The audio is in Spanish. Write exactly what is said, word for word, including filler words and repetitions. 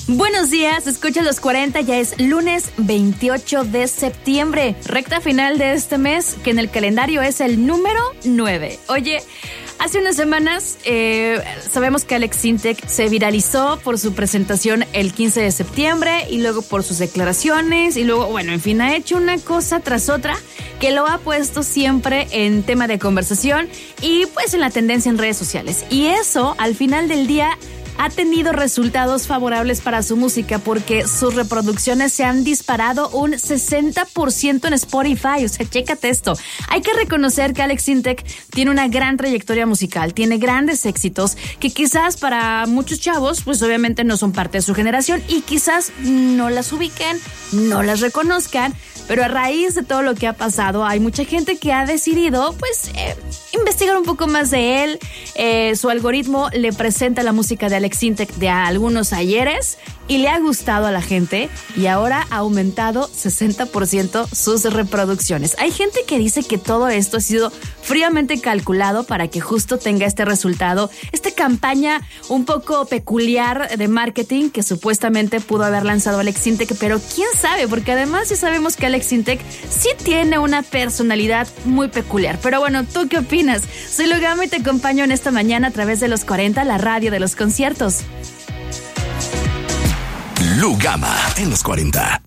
Buenos días, escucha los cuarenta, ya es lunes veintiocho de septiembre, recta final de este mes, que en el calendario es el número nueve. Oye, hace unas semanas eh, sabemos que Alex Sintek se viralizó por su presentación el quince de septiembre y luego por sus declaraciones y luego, bueno, en fin, ha hecho una cosa tras otra que lo ha puesto siempre en tema de conversación y pues en la tendencia en redes sociales. Y eso, al final del día, ha tenido resultados favorables para su música porque sus reproducciones se han disparado un sesenta por ciento en Spotify. O sea, chécate esto. Hay que reconocer que Alex Sintek tiene una gran trayectoria musical, tiene grandes éxitos que quizás para muchos chavos, pues obviamente no son parte de su generación y quizás no las ubiquen, no las reconozcan, pero a raíz de todo lo que ha pasado, hay mucha gente que ha decidido, pues, eh, investigar un poco más de él. Eh, su algoritmo le presenta la música de Alex Sintek de algunos ayeres y le ha gustado a la gente y ahora ha aumentado sesenta por ciento sus reproducciones. Hay gente que dice que todo esto ha sido fríamente calculado para que justo tenga este resultado, esta campaña un poco peculiar de marketing que supuestamente pudo haber lanzado Alex Sintek, pero quién sabe, porque además ya sabemos que Alex Sintek sí tiene una personalidad muy peculiar. Pero bueno, ¿tú qué opinas? Soy Lugama y te acompaño en esta mañana a través de los cuarenta, la radio de los conciertos. Lugama en los cuarenta.